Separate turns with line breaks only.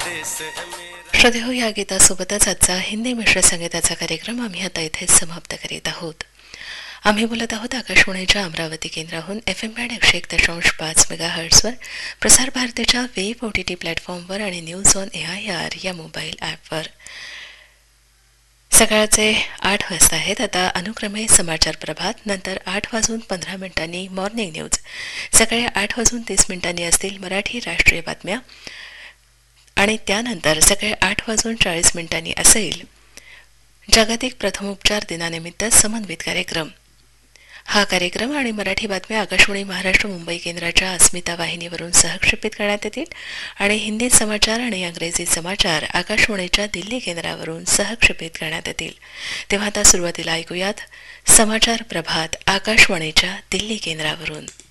श्रोते हो, या गीतासोबतच आजचा हिंदी मिश्र संगीताचा कार्यक्रम आम्ही आता इथेच समाप्त करीत आहोत. आम्ही बोलत आहोत आकाशवाणीच्या अमरावती केंद्राहून FM बँड 101.5 मेगाहर्ट्झवर, प्रसार भारतीच्या वेब OTT प्लॅटफॉर्मवर आणि न्यूज ऑन AIR या मोबाईल ॲपवर. सकाळचे 8 वाजता आहेत. आता अनुक्रमे समाचार प्रभात, नंतर 8:15 मॉर्निंग न्यूज, सकाळी 8:30 असतील मराठी राष्ट्रीय बातम्या आणि त्यानंतर सकाळी 8:40 असेल जागतिक प्रथमोपचार दिनानिमित्त समन्वित कार्यक्रम. हा कार्यक्रम आणि मराठी बातम्या आकाशवाणी महाराष्ट्र मुंबई केंद्राच्या अस्मिता वाहिनीवरून सहक्षेपित करण्यात येतील आणि हिंदी समाचार आणि इंग्रजी समाचार आकाशवाणीच्या दिल्ली केंद्रावरून सहक्षेपित करण्यात येतील. तेव्हा आता सुरुवातीला ऐकूयात समाचार प्रभात आकाशवाणीच्या दिल्ली केंद्रावरून.